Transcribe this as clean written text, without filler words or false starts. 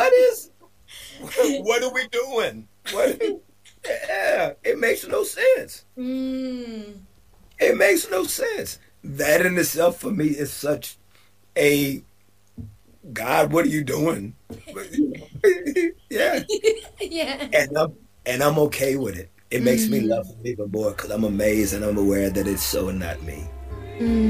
God is? What are we doing? What? Yeah, it makes no sense. Mm. It makes no sense. That in itself for me is such a God, what are you doing? Yeah, Yeah. and I'm okay with it. It makes me love Mm. him even more because I'm amazed and I'm aware that it's so not me. Mm.